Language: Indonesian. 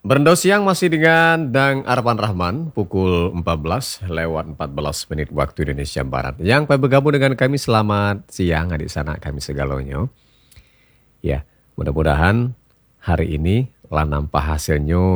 Berendo siang masih dengan Dang Arpan Rahman pukul 14 lewat 14 menit waktu Indonesia Barat. Yang bergabung dengan kami selamat siang adik sana kami segalonyo. Ya, mudah-mudahan hari ini lah nampak hasilnya